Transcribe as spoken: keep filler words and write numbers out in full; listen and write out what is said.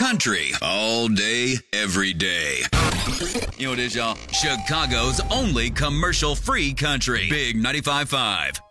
country all day, every day. You know what it is, y'all? Chicago's only commercial-free country. Big ninety-five point five.